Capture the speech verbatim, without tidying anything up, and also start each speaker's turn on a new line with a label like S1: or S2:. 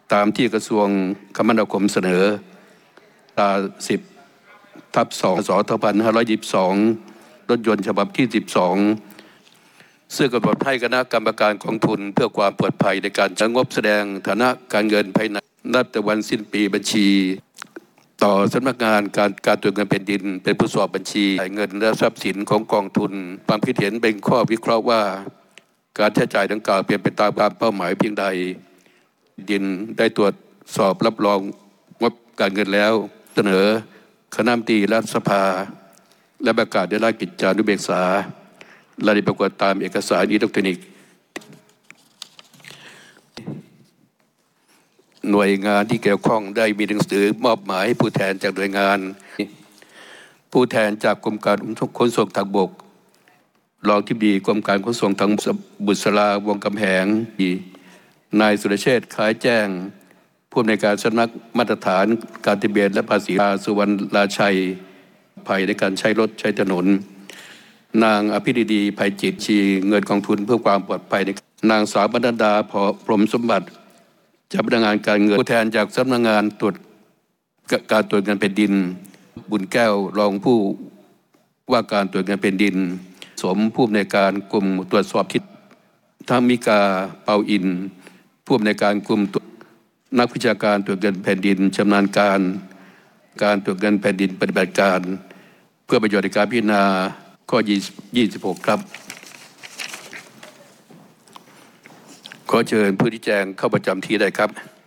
S1: ตามที่กระทรวงคมนาคมเสนอตราสิบทับสองสองพันห้าร้อยยี่สิบสองรถยนต์ฉบับที่สิบสองซึ่งกำหนดให้คณะกรรมการกองทุนเพื่อความปลอดภัยในการใช้งบแสดงฐานะการเงินภายในนับแต่วันสิ้นปีบัญชีต่อสำนักงานการการตรวจเงินแผ่นดินเป็นผู้สอบบัญชีจ่ายเงินและทรัพย์สินของกองทุนความคิดเห็นเป็นข้อวิเคราะห์ว่าการใช้จ่ายดังกล่าวเป็นไปตามเป้าหมายเพียงใดดินได้ตรวจสอบรับรองงบการเงินแล้วเสนอคณะรัฐมนตรีรัฐสภาและประกาศในราชกิจจานุเบกษาและได้ปรากฏตามเอกสารอิเล็กทรอนิกส์หน่วยงานที่เกี่ยวข้องได้มีหนังสือมอบหมายให้ผู้แทนจากหน่วยงานผู้แทนจากกรมการขนส่งทางบกรองที่ดีกรมการขนส่งทางบุษราวงศ์กำแหงนายสุรเชษฐ์คล้ายแจ้งผู้อำนวยการสำนักมาตรฐานการทะเบียนและภาษีสุวรรณราชัยภัยในการใช้รถใช้ถนนนางอภิรดีภัยจิตชีเงินกองทุนเพื่อความปลอดภัยนางสาวบรรดาพอพรหมสมบัติเจ้าพนักงานการเงินผู้แทนจากสำนักงานตรวจการตรวจเงินแผ่นดินบุญแก้วรองผู้ว่าการตรวจเงินแผ่นดินสมผู้อำนวยการกลุ่มตรวจสอบทิศธรรมิกาเปาอินผู้อำนวยการกลุ่มนักวิชาการตรวจเงินแผ่นดินชำนาญการการตรวจเงินแผ่นดินปฏิบัติการเพื่อประโยชน์ในการพิจารณาข้อยี่สิบหกครับขอเชิญผู้ที่แจ้งเข้าประจำที่ได้ครับ